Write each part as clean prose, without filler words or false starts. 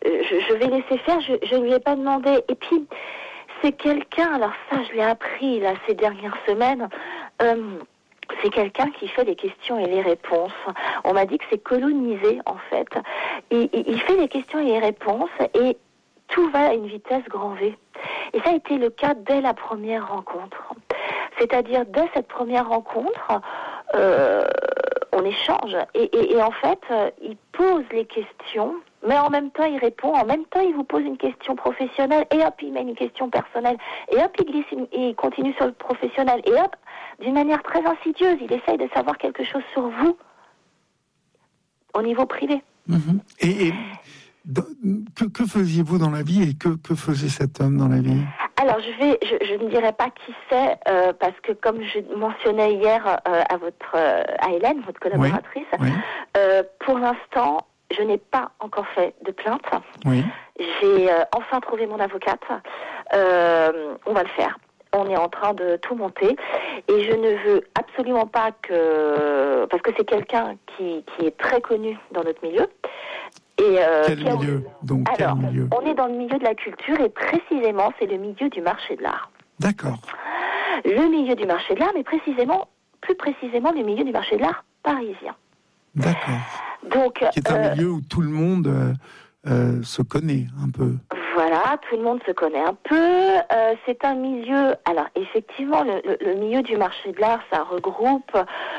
je vais laisser faire, je lui ai pas demandé. Et puis, c'est quelqu'un, alors ça, je l'ai appris là ces dernières semaines, c'est quelqu'un qui fait les questions et les réponses. On m'a dit que c'est colonisé, en fait. Il fait les questions et les réponses, et tout va à une vitesse grand V. Et ça a été le cas dès la première rencontre. C'est-à-dire, dès cette première rencontre, on échange. Et en fait, il pose les questions, mais en même temps, il répond. En même temps, il vous pose une question professionnelle, et hop, il met une question personnelle. Et hop, il continue sur le professionnel. Et hop, d'une manière très insidieuse, il essaye de savoir quelque chose sur vous, au niveau privé. Mmh. Et que faisiez-vous dans la vie, et que faisait cet homme dans la vie ? Alors, je ne dirai pas qui c'est, parce que comme je mentionnais hier à Hélène, votre collaboratrice, oui. Pour l'instant, je n'ai pas encore fait de plainte. Oui. J'ai enfin trouvé mon avocate. On va le faire. On est en train de tout monter, et je ne veux absolument pas parce que c'est quelqu'un qui est très connu dans notre milieu. Et, quel milieu, donc? Alors, quel milieu? On est dans le milieu de la culture, et précisément, c'est le milieu du marché de l'art. D'accord. Le milieu du marché de l'art, mais plus précisément, le milieu du marché de l'art parisien. D'accord. Donc, qui est un milieu où tout le monde se connaît un peu. Voilà, tout le monde se connaît un peu. C'est un milieu... Alors, effectivement, le milieu du marché de l'art, ça regroupe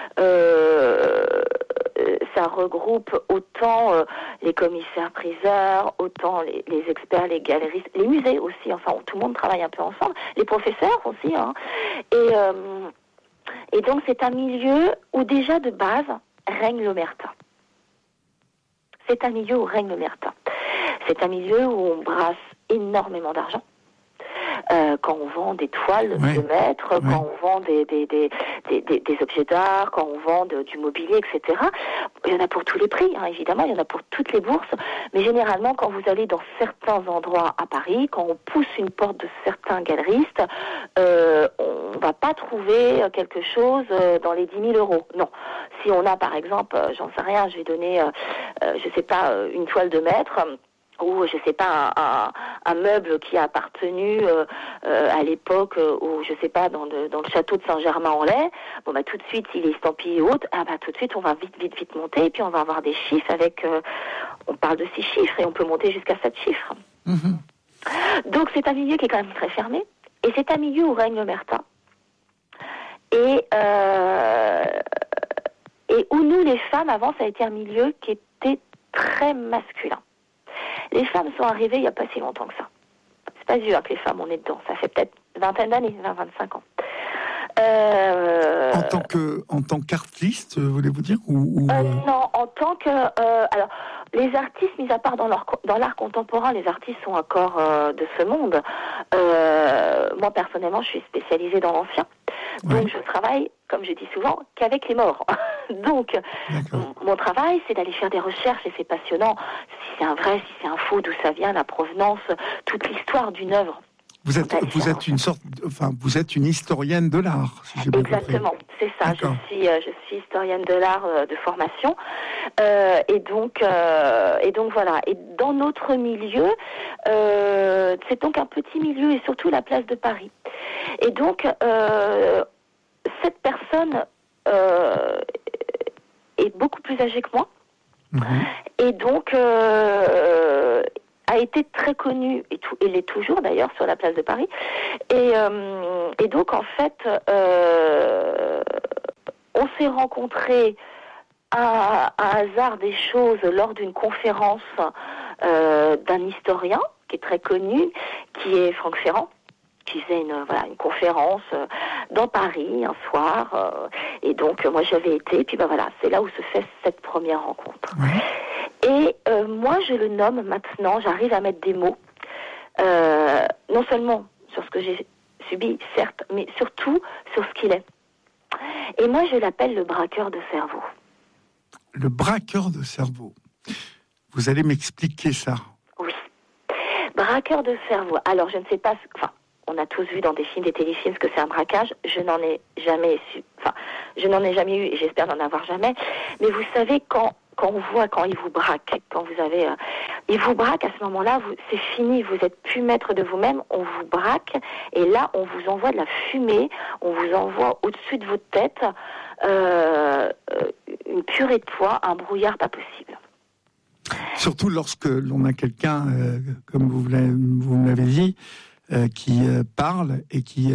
autant les commissaires-priseurs, autant les experts, les galeristes, les musées aussi, enfin, tout le monde travaille un peu ensemble, les professeurs aussi, hein. Et donc, c'est un milieu où déjà, de base, règne l'omerta. C'est un milieu où règne l'omerta. C'est un milieu où on brasse énormément d'argent. Quand on vend des toiles de maître, quand on vend des objets d'art, quand on vend du mobilier, etc. Il y en a pour tous les prix, hein, évidemment, il y en a pour toutes les bourses. Mais généralement, quand vous allez dans certains endroits à Paris, quand on pousse une porte de certains galeristes, on ne va pas trouver quelque chose dans les 10 000 euros. Non. Si on a, par exemple, j'en sais rien, je vais donner, une toile de maître, ou je sais pas, un meuble qui a appartenu à l'époque où, je sais pas, dans le château de Saint-Germain-en-Laye, bon bah tout de suite il est estampillé haute, tout de suite on va vite monter, et puis on va avoir des chiffres avec, on parle de 6 chiffres, et on peut monter jusqu'à 7 chiffres. Mm-hmm. Donc c'est un milieu qui est quand même très fermé, et c'est un milieu où règne l'omerta, et où nous les femmes, avant, ça a été un milieu qui était très masculin. Les femmes sont arrivées il n'y a pas si longtemps que ça. C'est pas dur que les femmes, on est dedans. Ça fait peut-être 20 d'années, 20-25 ans. En tant qu'artiste, voulez-vous dire Non, en tant que... alors, les artistes, mis à part dans l'art contemporain, les artistes sont encore de ce monde. Moi, personnellement, je suis spécialisée dans l'ancien. Donc, je travaille, comme je dis souvent, qu'avec les morts. Donc, mon travail, c'est d'aller faire des recherches, et c'est passionnant. Si c'est un vrai, si c'est un faux, d'où ça vient, la provenance, toute l'histoire d'une œuvre. Vous êtes une historienne de l'art, si j'ai bien compris. Exactement, c'est ça. Je suis historienne de l'art de formation, et donc voilà. Et dans notre milieu, c'est donc un petit milieu, et surtout la place de Paris. Et donc cette personne est beaucoup plus âgée que moi, et donc a été très connue, et l'est toujours d'ailleurs, sur la place de Paris. Et donc, en fait, on s'est rencontrés à hasard des choses lors d'une conférence d'un historien qui est très connu, qui est Franck Ferrand, qui faisait une conférence dans Paris un soir. Et donc, moi, j'avais été. Et puis, c'est là où se fait cette première rencontre. Et moi, je le nomme maintenant, j'arrive à mettre des mots, non seulement sur ce que j'ai subi, certes, mais surtout sur ce qu'il est. Et moi, je l'appelle le braqueur de cerveau. Le braqueur de cerveau. Vous allez m'expliquer ça. Oui. Braqueur de cerveau. Alors, je ne sais pas... on a tous vu dans des films, des téléfilms, ce que c'est un braquage. Je n'en ai jamais eu, et j'espère n'en avoir jamais. Mais vous savez, quand on voit, quand il vous braque, quand vous avez Il vous braque à ce moment-là, c'est fini, vous êtes plus maître de vous-même, on vous braque, et là, on vous envoie de la fumée, on vous envoie au-dessus de votre tête une purée de poids, un brouillard pas possible. Surtout lorsque l'on a quelqu'un, comme vous me l'avez dit, qui parle et qui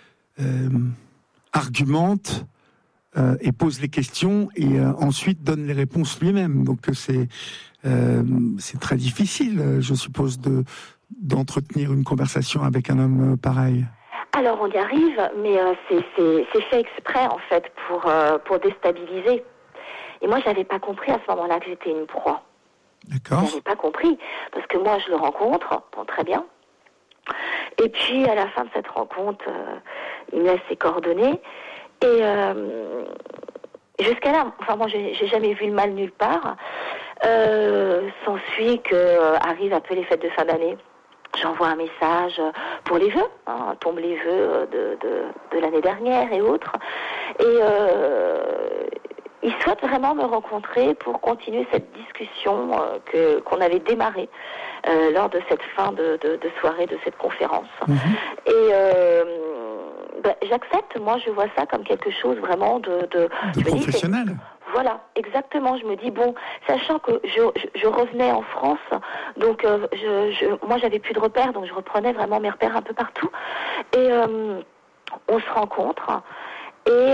argumente et pose les questions et ensuite donne les réponses lui-même. Donc c'est très difficile, je suppose, d'entretenir une conversation avec un homme pareil. Alors on y arrive, mais c'est fait exprès en fait pour déstabiliser. Et moi j'avais pas compris à ce moment-là que j'étais une proie. D'accord. J'avais pas compris parce que moi je le rencontre, bon, très bien. Et puis à la fin de cette rencontre, il me laisse ses coordonnées et jusqu'à là, enfin moi j'ai jamais vu le mal nulle part. S'ensuit que arrivent un peu les fêtes de fin d'année. J'envoie un message pour les vœux, tombent les vœux de l'année dernière et autres. Et il souhaite vraiment me rencontrer pour continuer cette discussion qu'on avait démarrée lors de cette fin de soirée, de cette conférence. Mm-hmm. Et j'accepte, moi je vois ça comme quelque chose vraiment de professionnel. Voilà, exactement. Je me dis, bon, sachant que je revenais en France, donc moi j'avais plus de repères, donc je reprenais vraiment mes repères un peu partout. Et on se rencontre. Et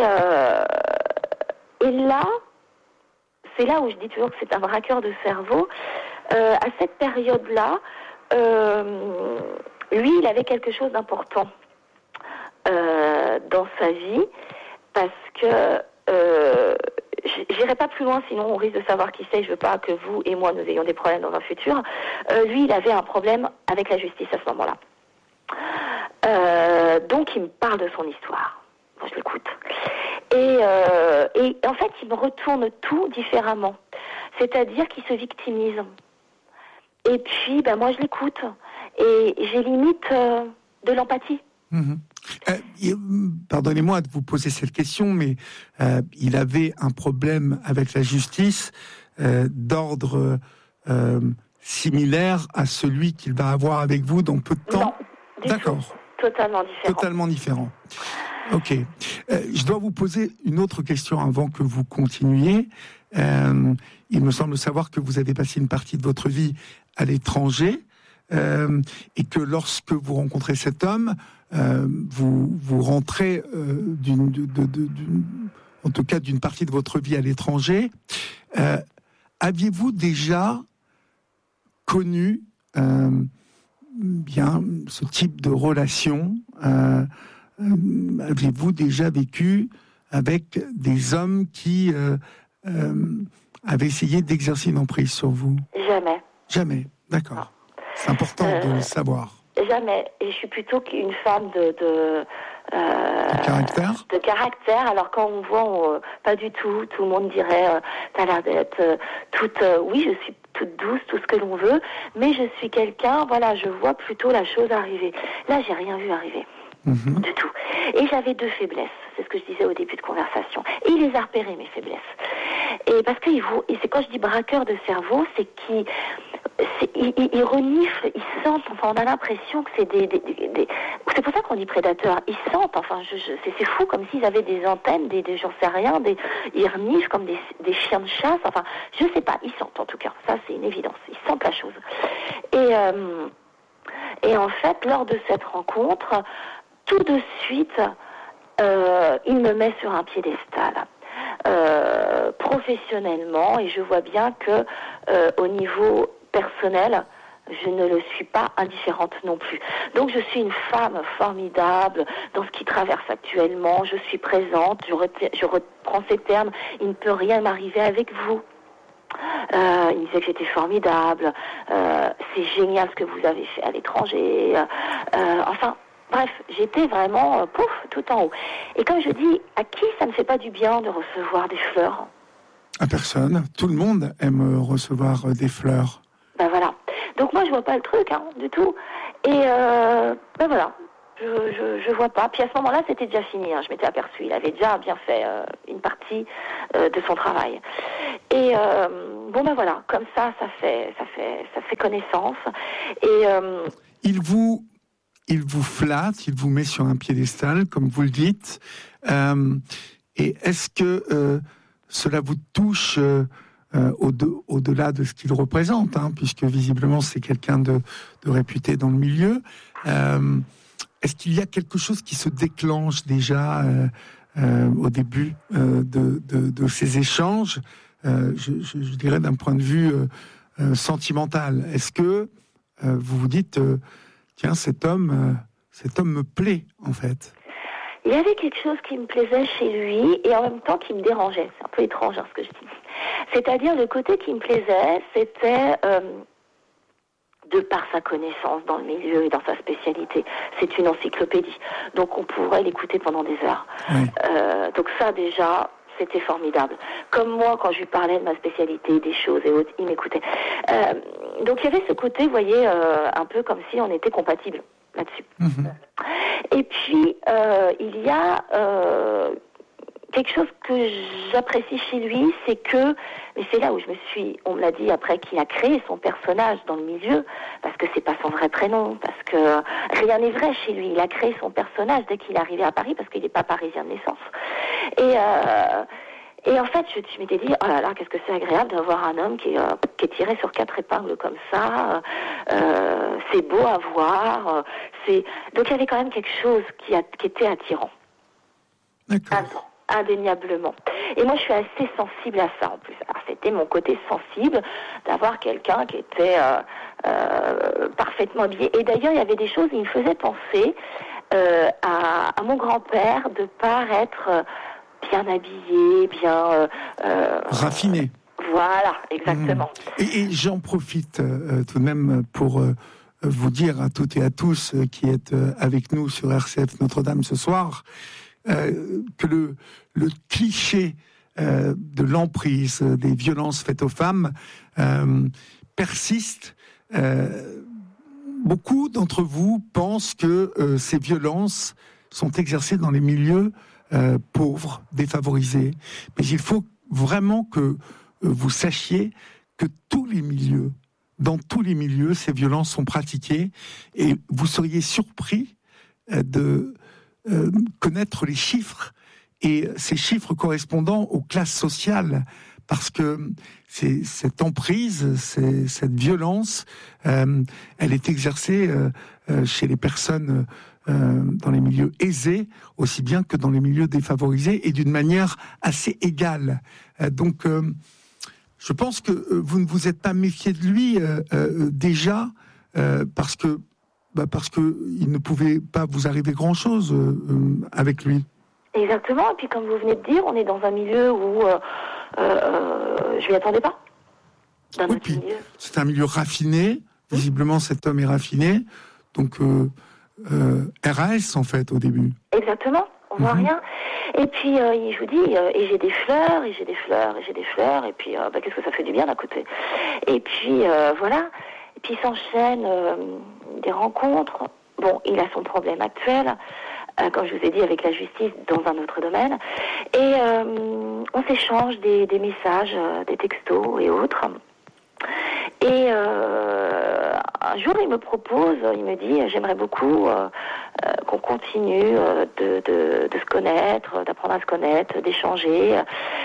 là, c'est là où je dis toujours que c'est un braqueur de cerveau. À cette période-là, lui, il avait quelque chose d'important dans sa vie, parce que j'irai pas plus loin, sinon on risque de savoir qui c'est. Je veux pas que vous et moi nous ayons des problèmes dans un futur. Lui, il avait un problème avec la justice à ce moment-là. Donc il me parle de son histoire. Moi, je l'écoute. Et en fait, il me retourne tout différemment. C'est-à-dire qu'il se victimise. Et puis, moi, je l'écoute. Et j'ai limite de l'empathie. Mmh. Pardonnez-moi de vous poser cette question, mais il avait un problème avec la justice d'ordre similaire à celui qu'il va avoir avec vous dans peu de temps. Non, d'accord. Totalement différent. Totalement différent. Ok. Je dois vous poser une autre question avant que vous continuiez. Il me semble savoir que vous avez passé une partie de votre vie à l'étranger et que lorsque vous rencontrez cet homme, vous rentrez en tout cas d'une partie de votre vie à l'étranger. Aviez-vous déjà connu bien ce type de relation? Aviez-vous déjà vécu avec des hommes qui avaient essayé d'exercer une emprise sur vous? Jamais. Jamais, d'accord. Non. C'est important de le savoir. Jamais. Et je suis plutôt qu'une femme de caractère. De caractère. Alors quand on voit, pas du tout. Tout le monde dirait, t'as l'air d'être toute. Oui, je suis toute douce, tout ce que l'on veut, mais je suis quelqu'un. Voilà, je vois plutôt la chose arriver. Là, j'ai rien vu arriver. Mmh. Du tout. Et j'avais deux faiblesses, c'est ce que je disais au début de conversation. Et il les a repérées, mes faiblesses. Et parce que et c'est quand je dis braqueur de cerveau, c'est qu'il renifle, ils sentent, enfin on a l'impression que c'est c'est pour ça qu'on dit prédateurs, ils sentent, enfin c'est fou, comme s'ils avaient des antennes, j'en sais rien, ils reniflent comme des chiens de chasse, enfin je sais pas, ils sentent en tout cas, ça c'est une évidence, ils sentent la chose. Et en fait, lors de cette rencontre, tout de suite, il me met sur un piédestal, professionnellement, et je vois bien que au niveau personnel, je ne le suis pas indifférente non plus. Donc je suis une femme formidable dans ce qui traverse actuellement, je suis présente, je reprends ces termes, il ne peut rien m'arriver avec vous. Il me disait que j'étais formidable, c'est génial ce que vous avez fait à l'étranger, enfin... Bref, j'étais vraiment, tout en haut. Et comme je dis, à qui ça ne fait pas du bien de recevoir des fleurs? À personne. Tout le monde aime recevoir des fleurs. Ben voilà. Donc moi, je vois pas le truc, du tout. Et voilà. je vois pas. Puis à ce moment-là, c'était déjà fini. Je m'étais aperçue. Il avait déjà bien fait une partie de son travail. Et voilà. Comme ça fait connaissance. Et il vous flatte, il vous met sur un piédestal, comme vous le dites. Et est-ce que cela vous touche au-delà de ce qu'il représente, puisque visiblement c'est quelqu'un de réputé dans le milieu. Est-ce qu'il y a quelque chose qui se déclenche déjà au début de ces échanges, je dirais d'un point de vue sentimental? Est-ce que vous vous dites, tiens, cet homme me plaît, en fait? Il y avait quelque chose qui me plaisait chez lui et en même temps qui me dérangeait. C'est un peu étrange ce que je dis. C'est-à-dire le côté qui me plaisait, c'était de par sa connaissance dans le milieu et dans sa spécialité. C'est une encyclopédie. Donc on pourrait l'écouter pendant des heures. Oui. Donc ça déjà, c'était formidable. Comme moi, quand je lui parlais de ma spécialité, des choses et autres, il m'écoutait. Donc il y avait ce côté, vous voyez, un peu comme si on était compatibles là-dessus. Mm-hmm. Et puis, il y a quelque chose que j'apprécie chez lui, c'est que, mais c'est là où on me l'a dit après, qu'il a créé son personnage dans le milieu, parce que c'est pas son vrai prénom, parce que rien n'est vrai chez lui. Il a créé son personnage dès qu'il est arrivé à Paris, parce qu'il n'est pas parisien de naissance. Et en fait, je m'étais dit, oh là là, qu'est-ce que c'est agréable d'avoir un homme qui est tiré sur 4 épingles comme ça. C'est beau à voir. Donc il y avait quand même quelque chose qui était attirant. D'accord. Indéniablement. Et moi, je suis assez sensible à ça en plus. Alors, c'était mon côté sensible d'avoir quelqu'un qui était parfaitement habillé. Et d'ailleurs, il y avait des choses qui me faisaient penser à mon grand-père de paraître bien habillé, bien raffiné. Voilà, exactement. Et j'en profite tout de même pour vous dire à toutes et à tous qui êtes avec nous sur RCF Notre-Dame ce soir, que le cliché de l'emprise, des violences faites aux femmes persiste. Beaucoup d'entre vous pensent que ces violences sont exercées dans les milieux pauvres, défavorisés. Mais il faut vraiment que vous sachiez que dans tous les milieux, ces violences sont pratiquées, et vous seriez surpris de connaître les chiffres, et ces chiffres correspondant aux classes sociales, parce que cette emprise, cette violence, elle est exercée chez les personnes dans les milieux aisés, aussi bien que dans les milieux défavorisés, et d'une manière assez égale. Donc, je pense que vous ne vous êtes pas méfié de lui déjà, parce que il ne pouvait pas vous arriver grand-chose avec lui. Exactement, et puis comme vous venez de dire, on est dans un milieu où je m'y attendais pas. Oui, puis c'est un milieu raffiné, visiblement cet homme est raffiné, donc RAS en fait au début. Exactement, on voit rien. Et puis je vous dis, et j'ai des fleurs, et j'ai des fleurs, et j'ai des fleurs, et puis qu'est-ce que ça fait du bien d'un côté. Et puis voilà, et puis s'enchaînent des rencontres. Bon, il a son problème actuel, comme je vous ai dit, avec la justice dans un autre domaine. Et on s'échange des messages, des textos et autres. Et un jour, il me dit, j'aimerais beaucoup qu'on continue de se connaître, d'apprendre à se connaître, d'échanger.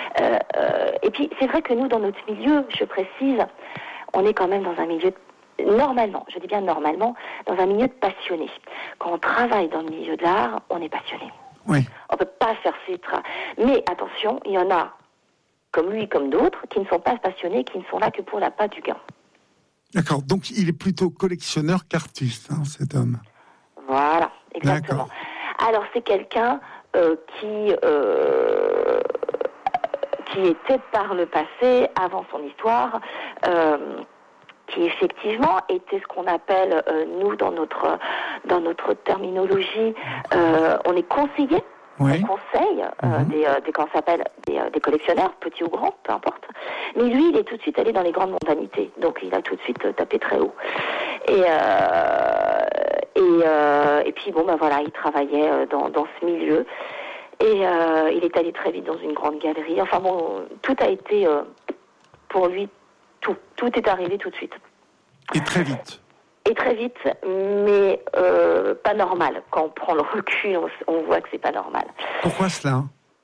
Et puis, c'est vrai que nous, dans notre milieu, je précise, on est quand même dans un milieu normalement, je dis bien normalement, dans un milieu de passionnés. Quand on travaille dans le milieu de l'art, on est passionné. Oui. On ne peut pas faire ses traits. Mais attention, il y en a, comme lui, comme d'autres, qui ne sont pas passionnés, qui ne sont là que pour l'appât du gain. D'accord, donc il est plutôt collectionneur qu'artiste, cet homme. Voilà, exactement. D'accord. Alors c'est quelqu'un qui était par le passé, avant son histoire, qui effectivement était ce qu'on appelle, nous, dans notre terminologie, on est conseillé, oui. On conseille comment ça s'appelle, des collectionneurs, petits ou grands, peu importe. Mais lui, il est tout de suite allé dans les grandes mondanités, donc il a tout de suite tapé très haut. Et Et puis bon, voilà, il travaillait dans ce milieu. Et il est allé très vite dans une grande galerie. Enfin bon, tout a été pour lui, tout est arrivé tout de suite. Et très vite. Et très vite, mais pas normal. Quand on prend le recul, on voit que c'est pas normal. Pourquoi cela ?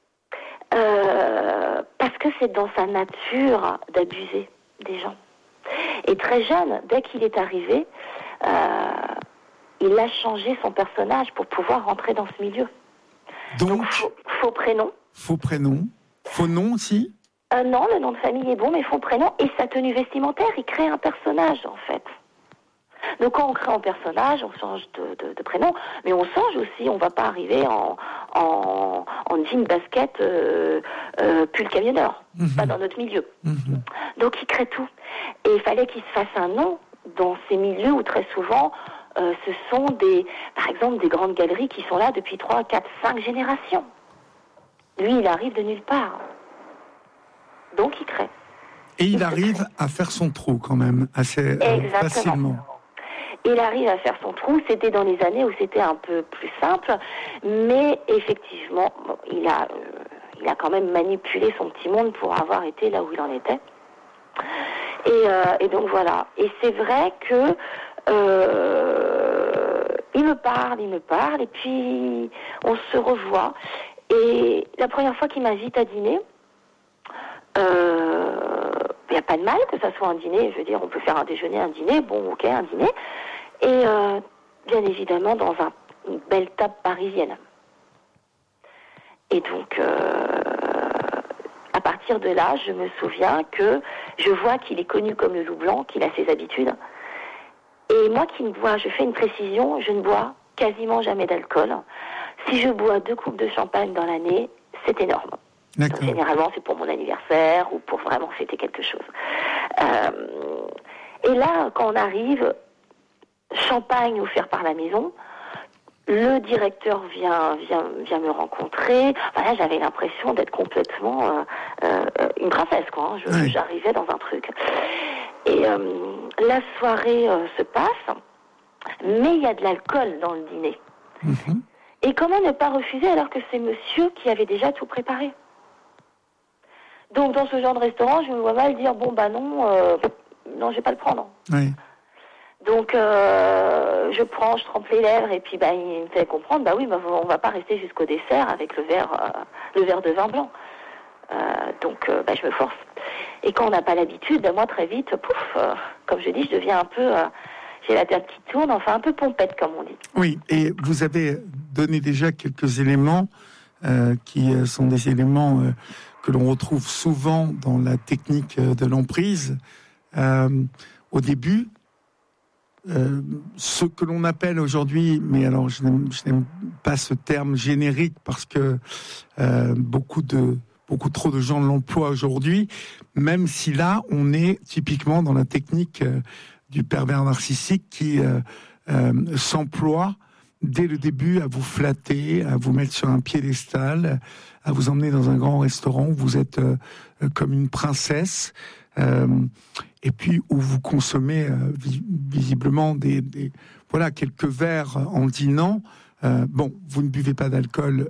Parce que c'est dans sa nature d'abuser des gens. Et très jeune, dès qu'il est arrivé, il a changé son personnage pour pouvoir rentrer dans ce milieu. Donc faux prénom. Faux prénom. Faux nom aussi ? Non, le nom de famille est bon, mais faux prénom. Et sa tenue vestimentaire, il crée un personnage, en fait. Donc quand on crée un personnage, on change de prénom, mais on change aussi, on ne va pas arriver en jean basket pull camionneur, pas dans notre milieu. Donc il crée tout. Et il fallait qu'il se fasse un nom dans ces milieux où très souvent ce sont par exemple des grandes galeries qui sont là depuis 3, 4, 5 générations. Lui, il arrive de nulle part. Donc il crée. Et il arrive à faire son trou quand même, assez facilement. Il arrive à faire son trou. C'était dans les années où c'était un peu plus simple, mais effectivement, il a quand même manipulé son petit monde pour avoir été là où il en était. Et donc voilà. Et c'est vrai que il me parle, et puis on se revoit. Et la première fois qu'il m'invite à dîner, il n'y a pas de mal que ça soit un dîner. Je veux dire, on peut faire un déjeuner, un dîner. Bon, ok, un dîner. Et bien évidemment dans une belle table parisienne. Et donc, à partir de là, je me souviens que je vois qu'il est connu comme le loup blanc, qu'il a ses habitudes. Et moi qui ne bois, je fais une précision, je ne bois quasiment jamais d'alcool. Si je bois 2 coupes de champagne dans l'année, c'est énorme. Donc, généralement, c'est pour mon anniversaire ou pour vraiment fêter quelque chose. Et là, quand on arrive, champagne offert par la maison, le directeur vient me rencontrer. Voilà, j'avais l'impression d'être complètement une princesse, quoi. J'arrivais dans un truc. Et la soirée se passe, mais il y a de l'alcool dans le dîner. Et comment ne pas refuser alors que c'est monsieur qui avait déjà tout préparé ? Donc dans ce genre de restaurant, je me vois mal dire non, je vais pas le prendre. Oui. Donc je trempe les lèvres et puis il me fait comprendre, on va pas rester jusqu'au dessert avec le verre de vin blanc. Donc je me force. Et quand on n'a pas l'habitude, moi très vite, comme je dis, je deviens un peu, j'ai la tête qui tourne, enfin un peu pompette comme on dit. Oui, et vous avez donné déjà quelques éléments qui sont des éléments que l'on retrouve souvent dans la technique de l'emprise. Au début, ce que l'on appelle aujourd'hui, mais alors je n'aime pas ce terme générique parce que beaucoup trop de gens l'emploient aujourd'hui, même si là on est typiquement dans la technique du pervers narcissique qui s'emploie dès le début à vous flatter, à vous mettre sur un piédestal, à vous emmener dans un grand restaurant où vous êtes comme une princesse, et puis où vous consommez visiblement quelques verres en dînant. Vous ne buvez pas d'alcool,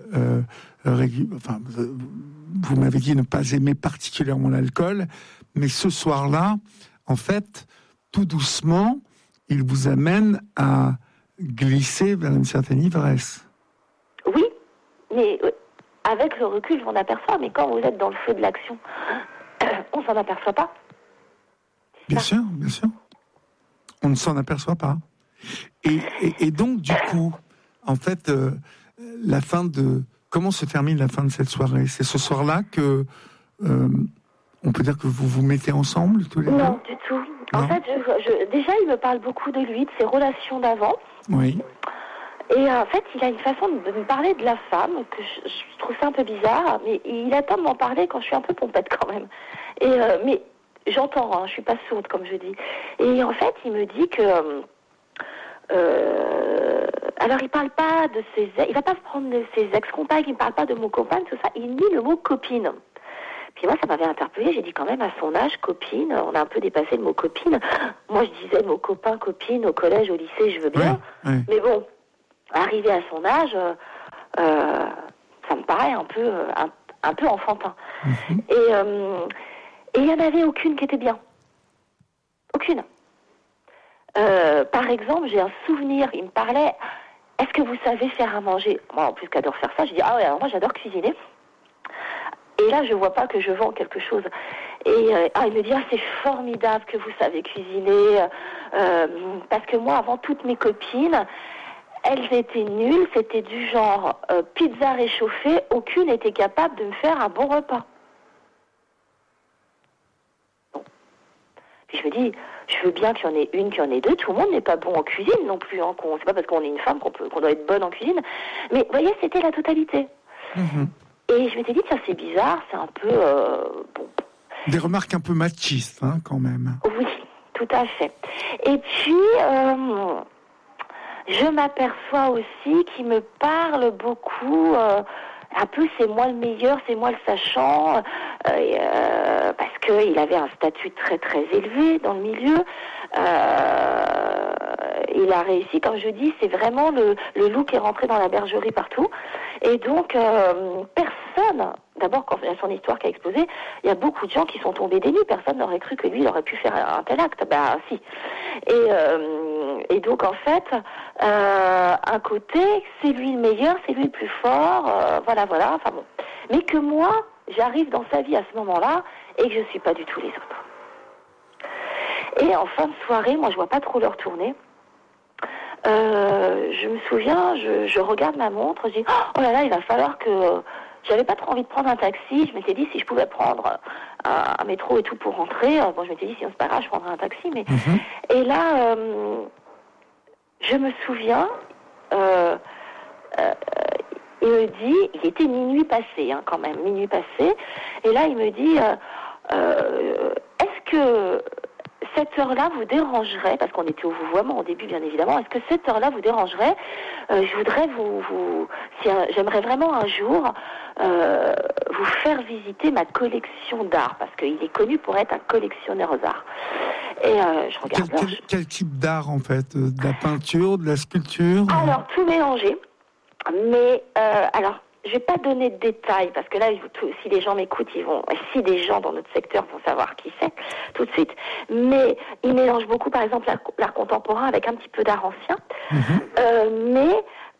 vous m'avez dit ne pas aimer particulièrement l'alcool, mais ce soir-là, en fait, tout doucement, il vous amène à glisser vers une certaine ivresse. Oui, mais avec le recul, on aperçoit, mais quand vous êtes dans le feu de l'action, on s'en aperçoit pas. Bien sûr. On ne s'en aperçoit pas. Et donc, du coup, en fait, comment se termine la fin de cette soirée ? C'est ce soir-là que on peut dire que vous vous mettez ensemble tous les deux ? Non, du tout. Non. En fait, déjà, il me parle beaucoup de lui, de ses relations d'avant. Oui. Et en fait, il a une façon de me parler de la femme que je trouve ça un peu bizarre, mais il attend de m'en parler quand je suis un peu pompette quand même. Mais j'entends, je suis pas sourde comme je dis. Et en fait, il me dit que alors il parle pas de il va pas prendre de ses ex-compagnes, il parle pas de mon copain, tout ça. Il dit le mot copine Puis moi, ça m'avait interpellée. J'ai dit quand même, à son âge, copine, on a un peu dépassé le mot copine. Moi, je disais le mot copain, copine, au collège, au lycée, je veux bien. Ouais. Mais bon, arrivé à son âge, ça me paraît un peu enfantin. Et il n'y en avait aucune qui était bien. Aucune. Par exemple, j'ai un souvenir, il me parlait, est-ce que vous savez faire à manger? Moi, en plus qu'adore faire ça, je dis, ah ouais, alors moi j'adore cuisiner. Et là, je vois pas que je vends quelque chose. Et il me dit, ah, c'est formidable que vous savez cuisiner. Parce que moi, avant, toutes mes copines, elles étaient nulles. C'était du genre pizza réchauffée. Aucune n'était capable de me faire un bon repas. Bon. Puis je me dis, je veux bien qu'il y en ait une, qu'il y en ait deux. Tout le monde n'est pas bon en cuisine non plus. Hein, c'est pas parce qu'on est une femme qu'on doit être bonne en cuisine. Mais vous voyez, c'était la totalité. Et je m'étais dit, tiens, c'est bizarre, c'est un peu... bon. Des remarques un peu machistes, hein, quand même. Oui, tout à fait. Et puis, je m'aperçois aussi qu'il me parle beaucoup... un peu, c'est moi le meilleur, c'est moi le sachant, parce qu'il avait un statut très très élevé dans le milieu. Il a réussi, comme je dis, c'est vraiment le loup qui est rentré dans la bergerie partout. Et donc, personne, d'abord quand il y a son histoire qui a explosé, il y a beaucoup de gens qui sont tombés des nues. Personne n'aurait cru que lui, il aurait pu faire un tel acte. Bah si. Et donc, en fait, un côté, c'est lui le meilleur, c'est lui le plus fort, voilà, enfin bon. Mais que moi, j'arrive dans sa vie à ce moment-là et que je ne suis pas du tout les autres. Et en fin de soirée, moi, je vois pas trop l'heure tourner. Je me souviens, je regarde ma montre, je dis, oh là là, il va falloir que... J'avais pas trop envie de prendre un taxi, je m'étais dit si je pouvais prendre un métro et tout pour rentrer, bon je m'étais dit sinon c'est pas grave, je prendrais un taxi, mais... Et là, je me souviens, il me dit, il était minuit passé, hein, quand même, minuit passé, et là il me dit, est-ce que cette heure-là vous dérangerait, parce qu'on était au vouvoiement au début bien évidemment, est-ce que cette heure-là vous dérangerait? Je voudrais j'aimerais vraiment un jour vous faire visiter ma collection d'art, parce qu'il est connu pour être un collectionneur d'art. Et je regarde quel type d'art en fait? De la peinture, de la sculpture? Alors tout mélangé, mais alors je vais pas donner de détails parce que là, si les gens m'écoutent, si des gens dans notre secteur vont savoir qui c'est tout de suite. Mais il mélange beaucoup, par exemple, l'art contemporain avec un petit peu d'art ancien. Mais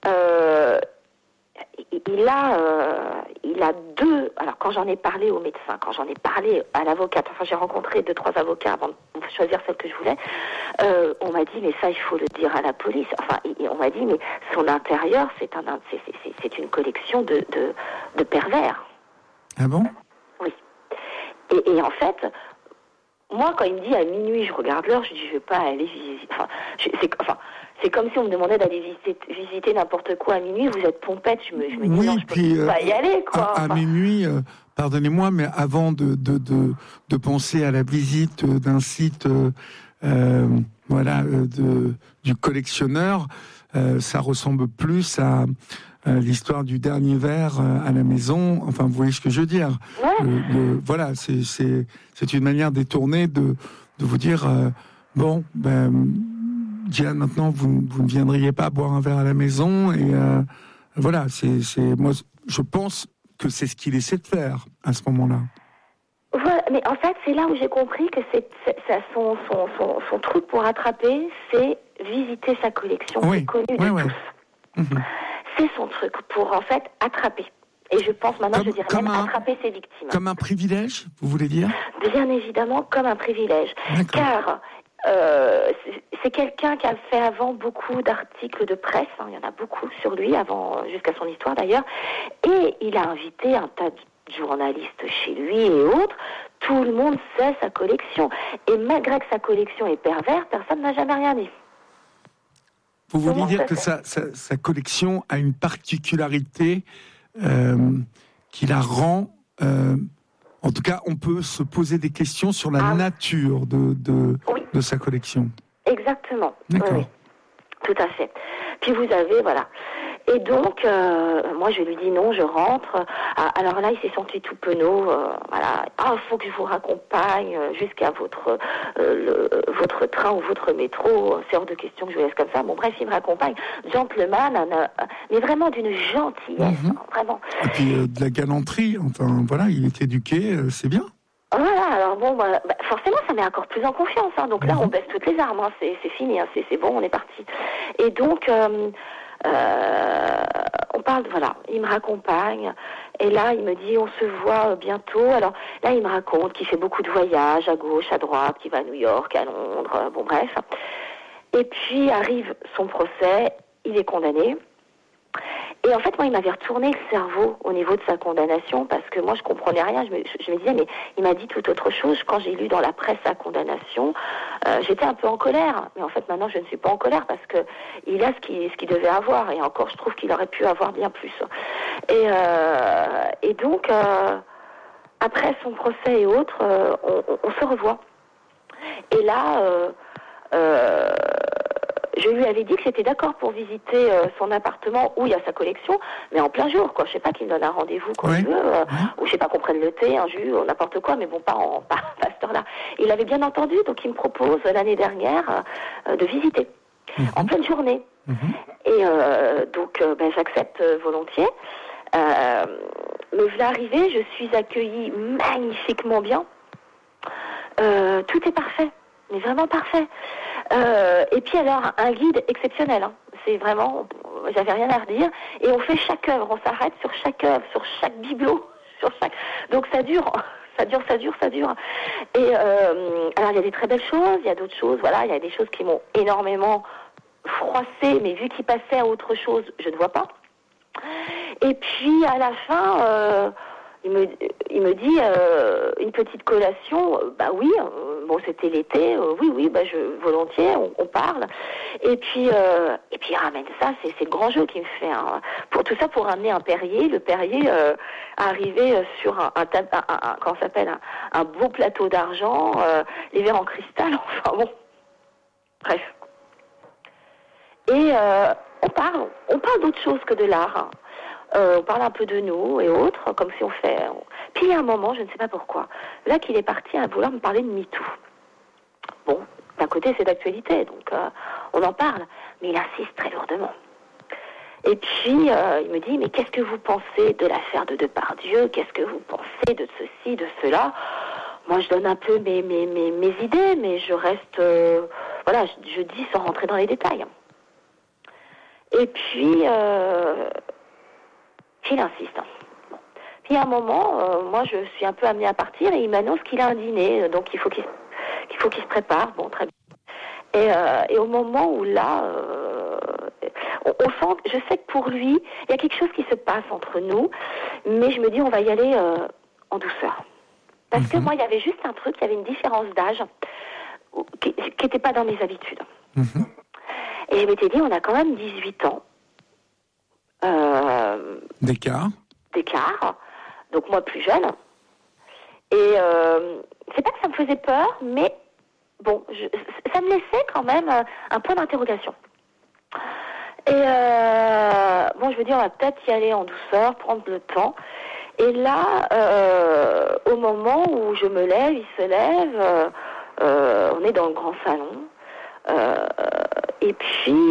il a deux. Alors quand j'en ai parlé au médecin, quand j'en ai parlé à l'avocate, enfin j'ai rencontré 2-3 avocats avant de choisir celle que je voulais. On m'a dit mais ça il faut le dire à la police. Enfin on m'a dit mais son intérieur c'est une collection de pervers. Ah bon? Oui. Et en fait. Moi, quand il me dit à minuit, je regarde l'heure, je dis, je vais pas aller visiter. C'est comme si on me demandait d'aller visiter n'importe quoi à minuit. Vous êtes pompette, je me dis, oui, non, je peux pas y aller, quoi. À minuit, pardonnez-moi, mais avant de penser à la visite d'un site, du collectionneur, ça ressemble plus à l'histoire du dernier verre à la maison. Enfin, vous voyez ce que je veux dire. Ouais. Voilà, c'est une manière détournée de vous dire Diane, maintenant vous ne viendriez pas boire un verre à la maison et voilà. Moi, je pense que c'est ce qu'il essaie de faire à ce moment-là. Voilà, mais en fait, c'est là où j'ai compris que son truc pour attraper, c'est visiter sa collection. Oui. C'est connu de tous. C'est son truc pour, en fait, attraper. Et je pense maintenant, je dirais même attraper ses victimes. Comme un privilège, vous voulez dire? Bien évidemment, comme un privilège. Car c'est quelqu'un qui a fait avant beaucoup d'articles de presse, hein, il y en a beaucoup sur lui, jusqu'à son histoire d'ailleurs, et il a invité un tas de journalistes chez lui et autres. Tout le monde sait sa collection. Et malgré que sa collection est perverse, personne n'a jamais rien dit. Vous voulez dire que sa collection a une particularité qui la rend... en tout cas, on peut se poser des questions sur la nature de sa collection. Exactement. D'accord. Oui, tout à fait. Puis vous avez, voilà. Et donc, moi, je lui dis non, je rentre. Alors là, il s'est senti tout penaud. Voilà. Il faut que je vous raccompagne jusqu'à votre train ou votre métro. C'est hors de question que je vous laisse comme ça. Bon, bref, il me raccompagne. Gentleman, mais vraiment d'une gentillesse, vraiment. Et puis de la galanterie. Enfin, voilà, il est éduqué, c'est bien. Voilà, alors bon, forcément, ça met encore plus en confiance. Donc là, on baisse toutes les armes. C'est fini, c'est bon, on est parti. Et donc... on parle, voilà, il me raccompagne, et là, il me dit, on se voit bientôt. Alors là, il me raconte qu'il fait beaucoup de voyages à gauche, à droite, qu'il va à New York, à Londres, bon bref. Et puis arrive son procès, il est condamné. Et en fait, moi, il m'avait retourné le cerveau au niveau de sa condamnation, parce que moi, je comprenais rien. Je me disais, mais il m'a dit tout autre chose. Quand j'ai lu dans la presse sa condamnation, j'étais un peu en colère. Mais en fait, maintenant, je ne suis pas en colère, parce que il a ce qu'il devait avoir. Et encore, je trouve qu'il aurait pu avoir bien plus. Et donc, après son procès et autres, on se revoit. Et là... je lui avais dit que j'étais d'accord pour visiter son appartement où il y a sa collection, mais en plein jour, quoi. Je sais pas qu'il me donne un rendez-vous quand il veut, ou je sais pas qu'on prenne le thé, un jus, ou n'importe quoi, mais bon, pas à cette heure-là. Il avait bien entendu, donc il me propose l'année dernière de visiter, en pleine journée. Et donc, j'accepte volontiers. Me voilà arrivée, je suis accueillie magnifiquement bien. Tout est parfait. Mais vraiment parfait. Et puis alors, un guide exceptionnel. C'est vraiment, j'avais rien à redire. Et on fait chaque œuvre, on s'arrête sur chaque œuvre, sur chaque bibelot, sur chaque... Donc ça dure. Et alors il y a des très belles choses, il y a d'autres choses, voilà, il y a des choses qui m'ont énormément froissée, mais vu qu'il passait à autre chose, je ne vois pas. Et puis à la fin... Il me dit une petite collation, oui, bon c'était l'été, oui, volontiers, on parle. Et puis il ramène ça, c'est le grand jeu qu'il me fait. Pour tout ça, pour ramener un Perrier, le Perrier arrivé sur un beau plateau d'argent, les verres en cristal, enfin bon, bref. Et on parle d'autre chose que de l'art. On parle un peu de nous et autres, comme si on fait... Puis il y a un moment, je ne sais pas pourquoi, là qu'il est parti à vouloir me parler de MeToo. Bon, d'un côté c'est d'actualité, donc on en parle, mais il insiste très lourdement. Et puis il me dit, mais qu'est-ce que vous pensez de l'affaire de Depardieu? Qu'est-ce que vous pensez de ceci, de cela? Moi je donne un peu mes idées, mais je reste... je dis sans rentrer dans les détails. Et puis... il insiste. Bon. Puis à un moment, moi je suis un peu amenée à partir et il m'annonce qu'il a un dîner, donc il faut qu'il se prépare. Bon, très bien. Et au moment où là, on sent, je sais que pour lui, il y a quelque chose qui se passe entre nous, mais je me dis on va y aller en douceur. Parce que moi, il y avait juste un truc, il y avait une différence d'âge qui n'était pas dans mes habitudes. Et je m'étais dit, on a quand même 18 ans. D'écart, donc moi plus jeune. Et c'est pas que ça me faisait peur, mais bon, ça me laissait quand même un point d'interrogation. Et je me dis, on va peut-être y aller en douceur, prendre le temps. Et là, au moment où je me lève, il se lève, on est dans le grand salon, et puis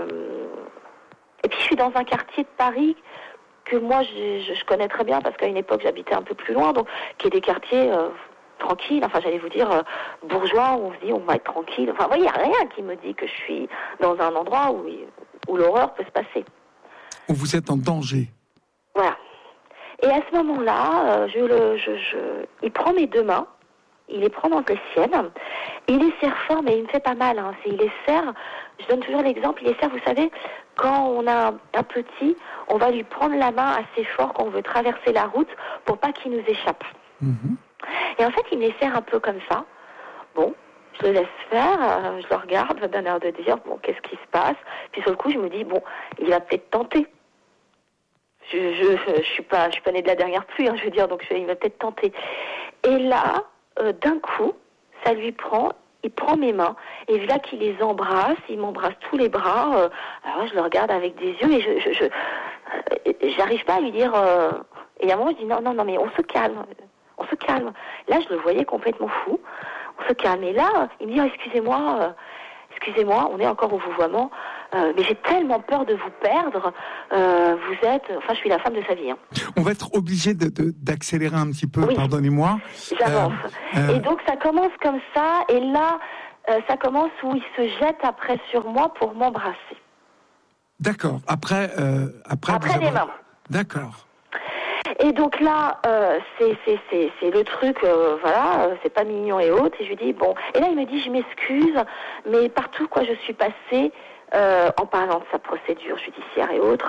je suis dans un quartier de Paris que moi je connais très bien parce qu'à une époque j'habitais un peu plus loin, donc qui est des quartiers tranquilles, enfin j'allais vous dire bourgeois, où on se dit on va être tranquille. Enfin, vous voyez, il n'y a rien qui me dit que je suis dans un endroit où l'horreur peut se passer. Où vous êtes en danger. Voilà. Et à ce moment-là, il prend mes deux mains, il les prend dans les siennes, il les serre fort, mais il me fait pas mal. Il les serre, je donne toujours l'exemple, il les serre, vous savez, quand on a un petit, on va lui prendre la main assez fort quand on veut traverser la route pour pas qu'il nous échappe. Et en fait, il me les serre un peu comme ça. Bon, je le laisse faire, je le regarde d'un air de dire, bon, qu'est-ce qui se passe? Puis sur le coup, je me dis, bon, il va peut-être tenter. Je suis pas née de la dernière pluie, je veux dire, donc il va peut-être tenter. Et là, d'un coup, ça lui prend, il prend mes mains, et là qu'il les embrasse, il m'embrasse tous les bras. Alors je le regarde avec des yeux, et j'arrive pas à lui dire... et à un moment, je dis non, mais on se calme. On se calme. Là, je le voyais complètement fou. On se calme. Et là, il me dit, excusez-moi, on est encore au vouvoiement, mais j'ai tellement peur de vous perdre. Je suis la femme de sa vie. Hein. On va être obligé d'accélérer un petit peu, oui. Pardonnez-moi. J'avance. Et donc, ça commence comme ça, et là, ça commence où il se jette après sur moi pour m'embrasser. D'accord. Après les mains. D'accord. Et donc là, c'est le truc, c'est pas mignon et autres. Et je lui dis, bon. Et là, il me dit, je m'excuse, mais partout, je suis passée, en parlant de sa procédure judiciaire et autres,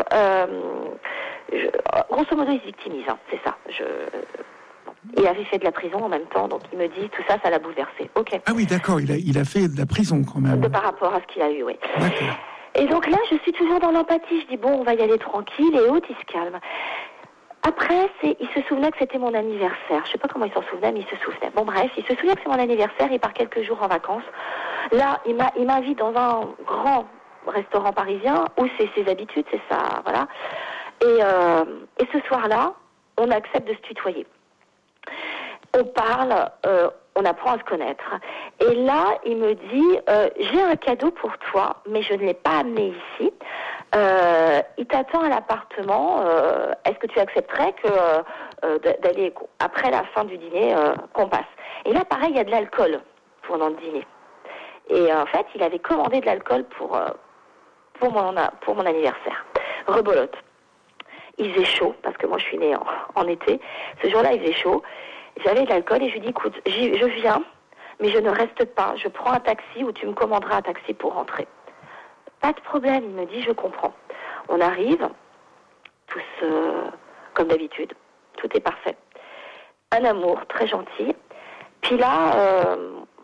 grosso modo, il se victimise, hein, c'est ça. Il avait fait de la prison en même temps, donc il me dit, tout ça, ça l'a bouleversé. Ok. Ah oui, d'accord, il a fait de la prison quand même. Par rapport à ce qu'il a eu, oui. D'accord. Et donc là, je suis toujours dans l'empathie. Je dis, bon, on va y aller tranquille, et autres, il se calme. Après, il se souvenait que c'était mon anniversaire. Je sais pas comment il s'en souvenait, mais il se souvenait. Bon, bref, il se souvient que c'est mon anniversaire, il part quelques jours en vacances. Là, il m'invite dans un grand restaurant parisien, où c'est ses habitudes, c'est ça, voilà. Et ce soir-là, on accepte de se tutoyer. On parle, on apprend à se connaître. Et là, il me dit, j'ai un cadeau pour toi, mais je ne l'ai pas amené ici. Il t'attend à l'appartement. Est-ce que tu accepterais d'aller après la fin du dîner qu'on passe? Et là, pareil, il y a de l'alcool pendant le dîner. Et en fait, il avait commandé de l'alcool pour mon anniversaire. Rebolote. Il faisait chaud parce que moi, je suis née en été. Ce jour-là, il faisait chaud. J'avais de l'alcool et je lui dis, écoute, je viens, mais je ne reste pas. Je prends un taxi ou tu me commanderas un taxi pour rentrer. Pas de problème, il me dit, je comprends. On arrive, tous comme d'habitude, tout est parfait. Un amour très gentil. Puis là,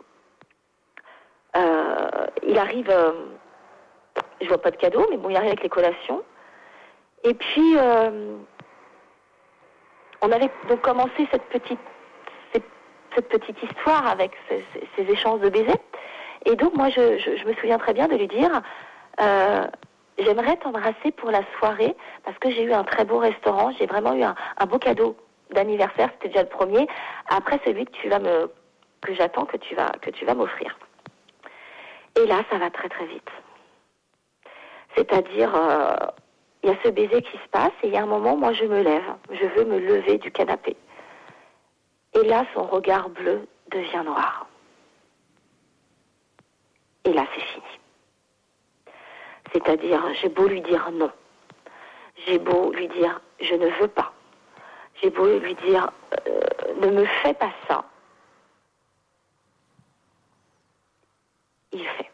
il arrive, je vois pas de cadeau, mais bon, il arrive avec les collations. Et puis, on avait donc commencé cette petite histoire avec ces échanges de baisers. Et donc, moi, je me souviens très bien de lui dire... j'aimerais t'embrasser pour la soirée parce que j'ai eu un très beau restaurant, j'ai vraiment eu un beau cadeau d'anniversaire, c'était déjà le premier, après celui que j'attends que tu vas m'offrir. Et là, ça va très très vite. C'est-à-dire, il y a ce baiser qui se passe et il y a un moment, moi je me lève, je veux me lever du canapé. Et là, son regard bleu devient noir. Et là, c'est fini. C'est-à-dire, j'ai beau lui dire non. J'ai beau lui dire, je ne veux pas. J'ai beau lui dire, ne me fais pas ça. Il fait.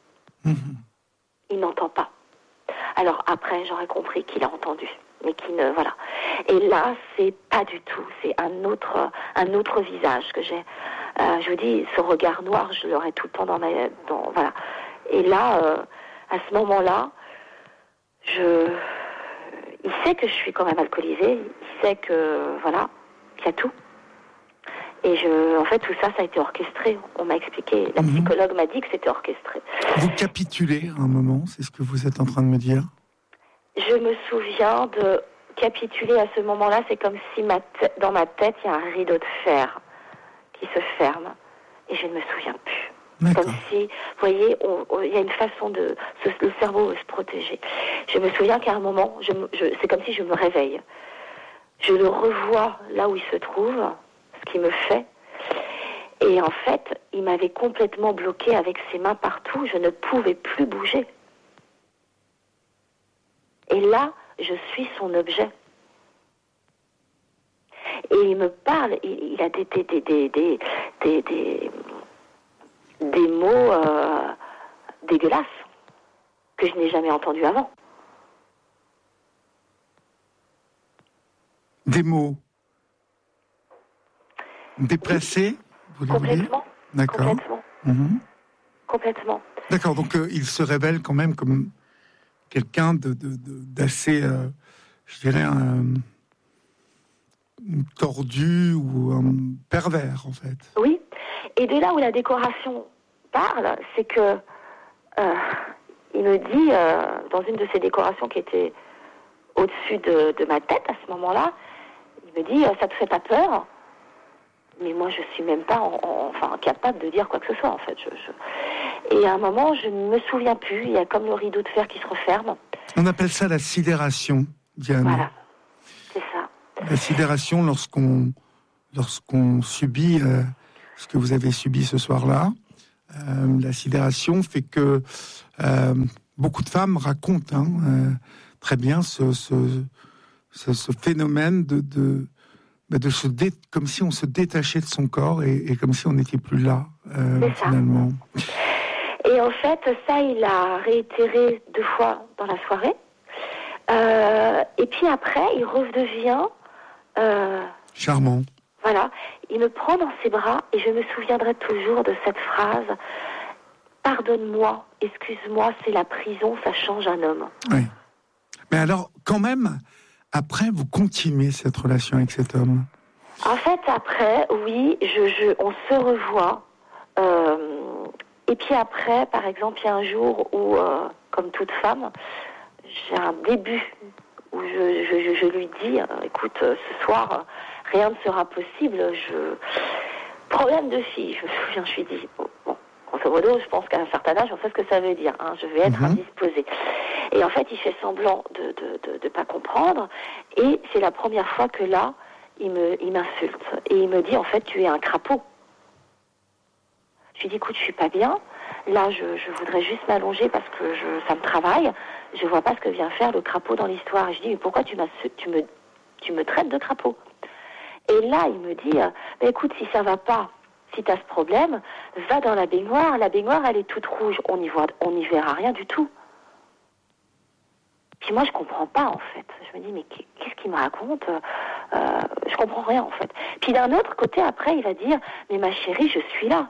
Il n'entend pas. Alors après, j'aurais compris qu'il a entendu. Mais qu'il ne... Voilà. Et là, c'est pas du tout. C'est un autre visage que j'ai. Je vous dis, ce regard noir, je l'aurai tout le temps voilà. Et là... à ce moment-là, il sait que je suis quand même alcoolisée, il sait que, voilà, qu'il y a tout. Et en fait, tout ça, ça a été orchestré. On m'a expliqué, la psychologue m'a dit que c'était orchestré. Vous capitulez à un moment, c'est ce que vous êtes en train de me dire? Je me souviens de capituler à ce moment-là, c'est comme si dans ma tête, il y a un rideau de fer qui se ferme. Et je ne me souviens plus. D'accord. Comme si, vous voyez, il y a une façon le cerveau veut se protéger. Je me souviens qu'à un moment, c'est comme si je me réveille. Je le revois là où il se trouve, ce qu'il me fait. Et en fait, il m'avait complètement bloqué avec ses mains partout. Je ne pouvais plus bouger. Et là, je suis son objet. Et il me parle, il a des mots dégueulasses que je n'ai jamais entendus avant. Des mots déplacés, vous voulez dire? Complètement. D'accord. Complètement. Complètement. D'accord, donc il se révèle quand même comme quelqu'un d'assez, je dirais, tordu ou un pervers, en fait. Oui, et de là où la décoration parle, c'est que il me dit, dans une de ses décorations qui était au-dessus de ma tête à ce moment-là, il me dit, ça te fait pas peur? Mais moi, je suis même pas capable de dire quoi que ce soit, en fait. Et à un moment, je ne me souviens plus. Il y a comme le rideau de fer qui se referme. On appelle ça la sidération, Diane. Voilà, c'est ça. La sidération, lorsqu'on subit ce que vous avez subi ce soir-là, la sidération fait que beaucoup de femmes racontent très bien ce phénomène de comme si on se détachait de son corps et comme si on n'était plus là, finalement. Et en fait, ça, il a réitéré 2 fois dans la soirée. Et puis après, il redevient... charmant. Voilà. Il me prend dans ses bras et je me souviendrai toujours de cette phrase. Pardonne-moi, excuse-moi, c'est la prison, ça change un homme. Oui. Mais alors, quand même, après, vous continuez cette relation avec cet homme? En fait, après, oui, on se revoit. Et puis après, par exemple, il y a un jour où, comme toute femme, j'ai un début où je lui dis, écoute, ce soir, rien ne sera possible. Problème de fille, je me souviens, je lui dis, bon, grosso modo, je pense qu'à un certain âge, on sait ce que ça veut dire. Je vais être indisposée. Et en fait, il fait semblant de pas comprendre. Et c'est la première fois que là, il m'insulte. Et il me dit, en fait, tu es un crapaud. Je lui dis, écoute, je suis pas bien. Là, je voudrais juste m'allonger parce que ça me travaille. Je vois pas ce que vient faire le crapaud dans l'histoire. Et je dis, mais pourquoi tu me traites de crapaud? Et là, il me dit, écoute, si ça va pas, si tu as ce problème, va dans la baignoire. La baignoire, elle est toute rouge. On n'y verra rien du tout. Puis moi, je comprends pas, en fait. Je me dis, mais qu'est-ce qu'il me raconte? Je comprends rien, en fait. Puis d'un autre côté, après, il va dire, mais ma chérie, je suis là.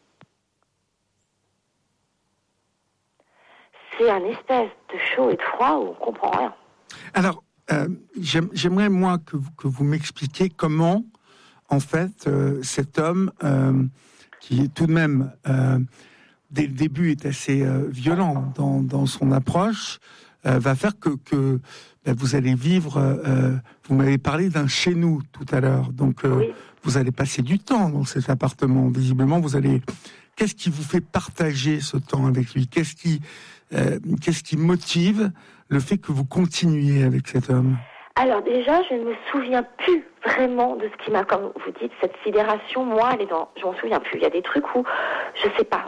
C'est un espèce de chaud et de froid où on comprend rien. Alors, j'aimerais, moi, que vous m'expliquiez comment, en fait, cet homme, qui est tout de même, dès le début, est assez violent dans son approche, va faire que vous allez vivre... vous m'avez parlé d'un chez nous tout à l'heure, donc oui. Vous allez passer du temps dans cet appartement. Visiblement, vous allez... Qu'est-ce qui vous fait partager ce temps avec lui? Qu'est-ce qui motive le fait que vous continuiez avec cet homme? Alors déjà, je ne me souviens plus vraiment de ce qui m'a, comme vous dites, cette sidération. Moi, je m'en souviens plus. Il y a des trucs où, je sais pas,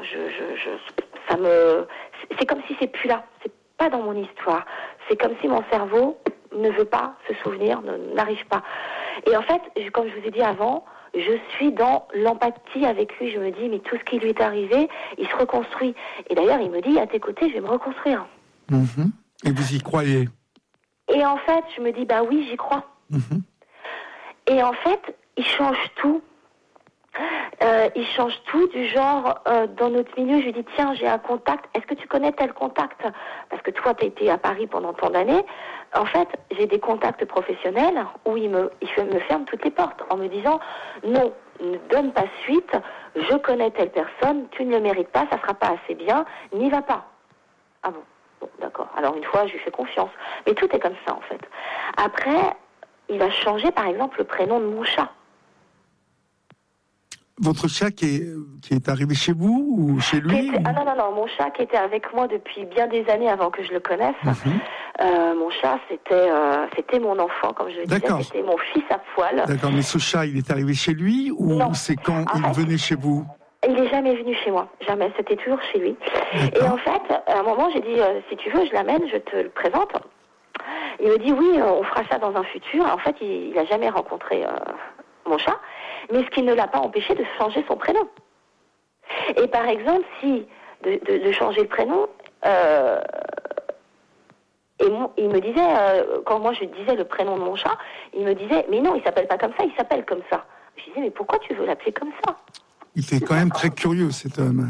c'est comme si c'est plus là. C'est pas dans mon histoire. C'est comme si mon cerveau ne veut pas se souvenir, n'arrive pas. Et en fait, comme je vous ai dit avant, je suis dans l'empathie avec lui. Je me dis, mais tout ce qui lui est arrivé, il se reconstruit. Et d'ailleurs, il me dit, à tes côtés, je vais me reconstruire. Mmh. Et vous y croyez? Et en fait, je me dis, bah oui, j'y crois. Mmh. Et en fait, il change tout. Il change tout du genre, dans notre milieu, je lui dis, tiens, j'ai un contact, est-ce que tu connais tel contact? Parce que toi, tu as été à Paris pendant tant d'années. En fait, j'ai des contacts professionnels où il me ferme toutes les portes en me disant, non, ne donne pas suite, je connais telle personne, tu ne le mérites pas, ça sera pas assez bien, n'y va pas. Ah bon? Bon, d'accord. Alors une fois, je lui fais confiance. Mais tout est comme ça, en fait. Après, il a changé, par exemple, le prénom de mon chat. Votre chat qui est arrivé chez vous ou chez lui? Non, mon chat qui était avec moi depuis bien des années avant que je le connaisse. Mon chat, c'était mon enfant, comme je le disais, c'était mon fils à poil. D'accord, mais ce chat, il est arrivé chez lui ou non. C'est quand il venait chez vous? Il n'est jamais venu chez moi, jamais, c'était toujours chez lui. D'accord. Et en fait, à un moment, j'ai dit, si tu veux, je l'amène, je te le présente. Il me dit, oui, on fera ça dans un futur. En fait, il n'a jamais rencontré mon chat, mais ce qui ne l'a pas empêché de changer son prénom. Et par exemple, de changer le prénom, il me disait, quand moi je disais le prénom de mon chat, il me disait, mais non, il s'appelle pas comme ça, il s'appelle comme ça. Je disais, mais pourquoi tu veux l'appeler comme ça? Il était quand même très curieux, cet homme.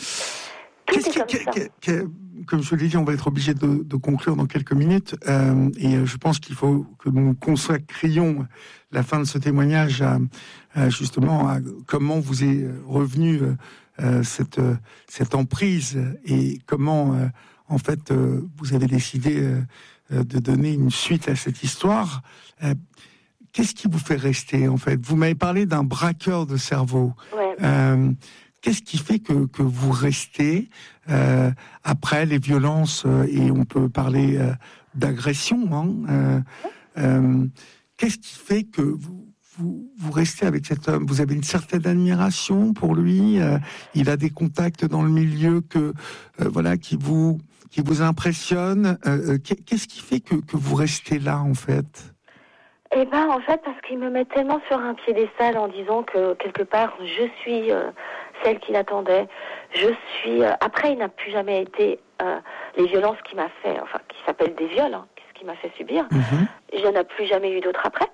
Comme je l'ai dit, on va être obligé de conclure dans quelques minutes. Et je pense qu'il faut que nous consacrions la fin de ce témoignage justement à comment vous est revenu cette emprise et comment, en fait, vous avez décidé de donner une suite à cette histoire. Qu'est-ce qui vous fait rester, en fait? Vous m'avez parlé d'un braqueur de cerveau. Ouais. Qu'est-ce qui fait que vous restez après les violences et on peut parler d'agression, hein, qu'est-ce qui fait que vous restez avec cet homme? Vous avez une certaine admiration pour lui. Il a des contacts dans le milieu voilà, qui vous impressionnent. Qu'est-ce qui fait que vous restez là, en fait? Eh ben, en fait, parce qu'il me met tellement sur un piédestal en disant que quelque part, je suis celle qu'il attendait. Je suis. Après, il n'a plus jamais été les violences qu'il m'a fait, enfin, qui s'appellent des viols, hein, ce qu'il m'a fait subir. Je n'en ai plus jamais eu d'autres après.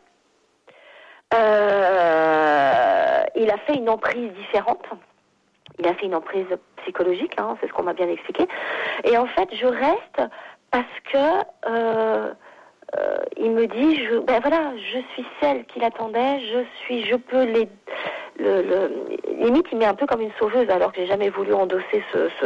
Il a fait une emprise différente. Il a fait une emprise psychologique, hein, c'est ce qu'on m'a bien expliqué. Et en fait, je reste parce que il me dit, je suis celle qu'il attendait. Je peux limite, il m'est un peu comme une sauveuse, alors que j'ai jamais voulu endosser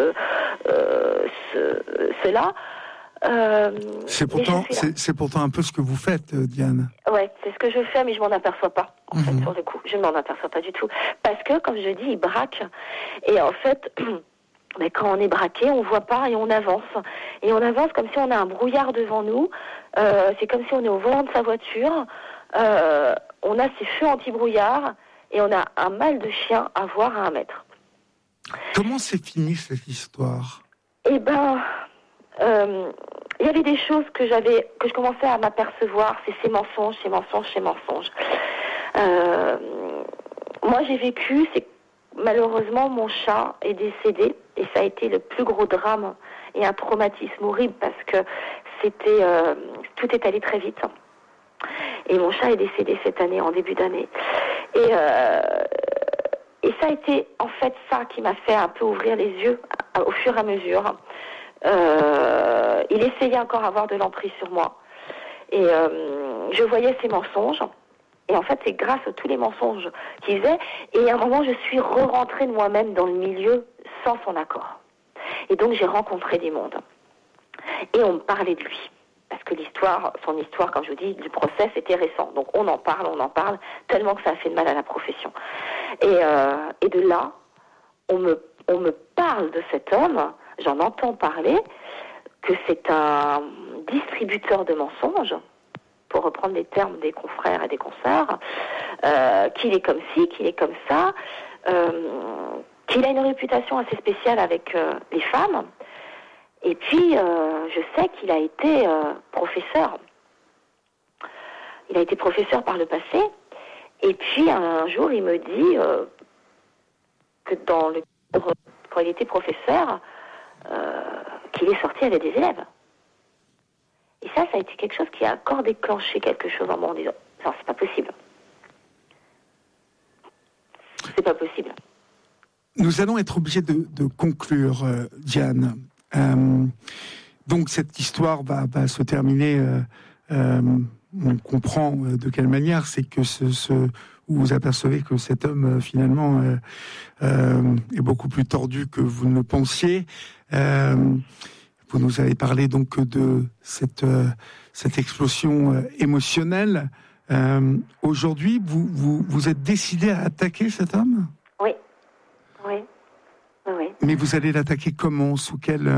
cela. C'est pourtant un peu ce que vous faites, Diane. Ouais, c'est ce que je fais, mais je m'en aperçois pas, en fait, sur le coup. Je m'en aperçois pas du tout. Parce que, comme je dis, il braque. Et en fait, mais quand on est braqué, on voit pas et on avance. Et on avance comme si on a un brouillard devant nous. C'est comme si on est au volant de sa voiture. On a ces feux anti-brouillard et on a un mal de chien à voir à 1 mètre. Comment s'est finie cette histoire? Eh ben... il y avait des choses que je commençais à m'apercevoir, c'est ces mensonges. Moi, j'ai vécu, malheureusement, mon chat est décédé, et ça a été le plus gros drame et un traumatisme horrible parce que tout est allé très vite. Et mon chat est décédé cette année, en début d'année. Et ça a été, en fait, ça qui m'a fait un peu ouvrir les yeux au fur et à mesure. Il essayait encore d'avoir de l'emprise sur moi. Et je voyais ses mensonges. Et en fait, c'est grâce à tous les mensonges qu'il faisait. Et à un moment, je suis re-rentrée de moi-même dans le milieu sans son accord. Et donc, j'ai rencontré des mondes. Et on me parlait de lui. Parce que son histoire, comme je vous dis, du procès, c'était récent. Donc, on en parle, tellement que ça a fait de mal à la profession. Et de là, on me parle de cet homme. J'en entends parler, que c'est un distributeur de mensonges, pour reprendre les termes des confrères et des consoeurs, qu'il est comme ci, qu'il est comme ça, qu'il a une réputation assez spéciale avec les femmes. Et puis, je sais qu'il a été professeur. Il a été professeur par le passé. Et puis, un jour, il me dit que quand il était professeur, qu'il est sorti avec des élèves. Et ça a été quelque chose qui a encore déclenché quelque chose en moi en disant non, c'est pas possible. C'est pas possible. Nous allons être obligés de conclure, Diane. Donc cette histoire va se terminer. On comprend de quelle manière, c'est que vous apercevez que cet homme finalement est beaucoup plus tordu que vous ne le pensiez. Vous nous avez parlé donc de cette explosion émotionnelle. Aujourd'hui, vous êtes décidé à attaquer cet homme ? Oui. Mais vous allez l'attaquer comment ? Sous quel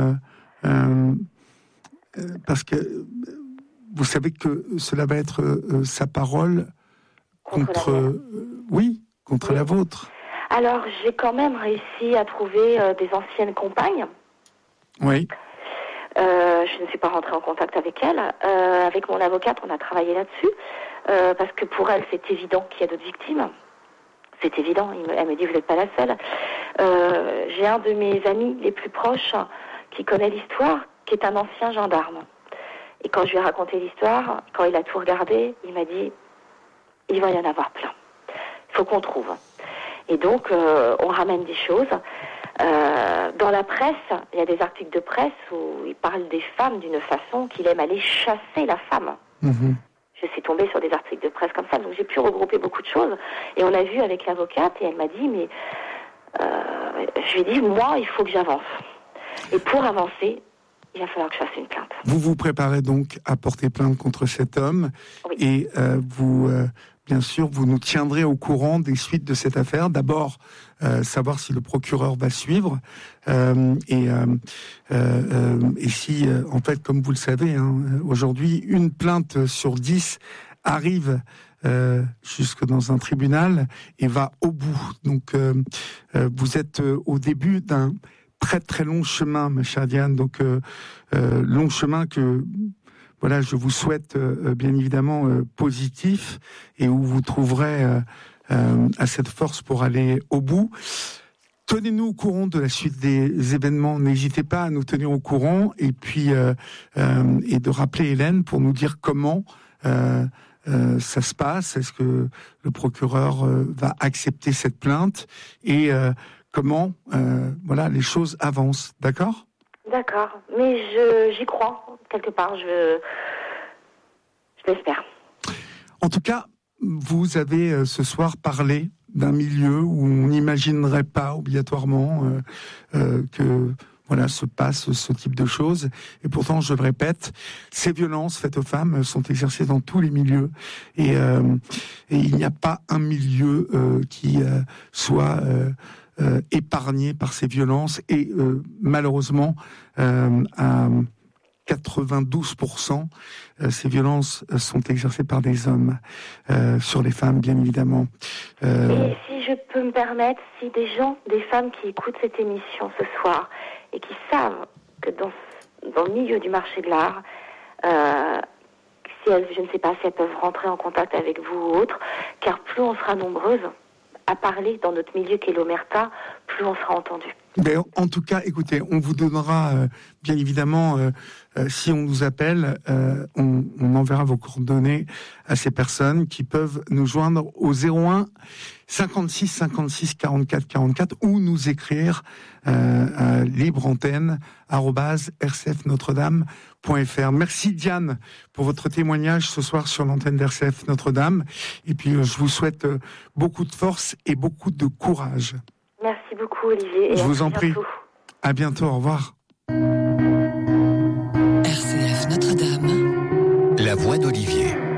parce que vous savez que cela va être sa parole contre la vôtre. Alors, j'ai quand même réussi à trouver des anciennes compagnes. Oui. Je ne suis pas rentrée en contact avec elle. Avec mon avocate, on a travaillé là-dessus. Parce que pour elle, c'est évident qu'il y a d'autres victimes. C'est évident. Elle me dit, vous n'êtes pas la seule. J'ai un de mes amis les plus proches qui connaît l'histoire, qui est un ancien gendarme. Et quand je lui ai raconté l'histoire, quand il a tout regardé, il m'a dit, il va y en avoir plein. Il faut qu'on trouve. Et donc, on ramène des choses. Dans la presse, il y a des articles de presse où il parle des femmes d'une façon qu'il aime aller chasser la femme. Mmh. Je suis tombée sur des articles de presse comme ça, donc j'ai pu regrouper beaucoup de choses. Et on a vu avec l'avocate, et elle m'a dit, mais je lui ai dit, moi, il faut que j'avance. Et pour avancer, il va falloir que je fasse une plainte. Vous vous préparez donc à porter plainte contre cet homme. Oui. Et vous, bien sûr, vous nous tiendrez au courant des suites de cette affaire. D'abord, savoir si le procureur va suivre. Et si, en fait, comme vous le savez, aujourd'hui, une plainte sur 10 arrive jusque dans un tribunal et va au bout. Donc, vous êtes au début d'un très très long chemin, ma chère Diane. Donc, long chemin que, voilà, je vous souhaite bien évidemment positif et où vous trouverez assez de force pour aller au bout. Tenez-nous au courant de la suite des événements. N'hésitez pas à nous tenir au courant et puis et de rappeler Hélène pour nous dire comment ça se passe. Est-ce que le procureur va accepter cette plainte et comment voilà, les choses avancent. D'accord ? D'accord. Mais j'y crois, quelque part. Je l'espère. En tout cas, vous avez ce soir parlé d'un milieu où on n'imaginerait pas obligatoirement que voilà, se passe ce type de choses. Et pourtant, je le répète, ces violences faites aux femmes sont exercées dans tous les milieux. Et il n'y a pas un milieu qui soit épargné par ces violences. Et malheureusement, à 92%, ces violences sont exercées par des hommes sur les femmes, bien évidemment. Et si je peux me permettre, si des femmes qui écoutent cette émission ce soir et qui savent que dans le milieu du marché de l'art, si elles, je ne sais pas si elles peuvent rentrer en contact avec vous ou autre, car plus on sera nombreuses à parler dans notre milieu qu'est l'Omerta, plus on sera entendu. Ben, en tout cas, écoutez, on vous donnera, bien évidemment, si on nous appelle, on enverra vos coordonnées à ces personnes qui peuvent nous joindre au 01 56 56 44 44 ou nous écrire à libreantenne@rcfnotredame.fr. Merci Diane pour votre témoignage ce soir sur l'antenne d'RCF Notre-Dame. Et puis je vous souhaite beaucoup de force et beaucoup de courage. Merci beaucoup Olivier. Et je vous en prie. À bientôt, au revoir. RCF Notre-Dame. La voix d'Olivier.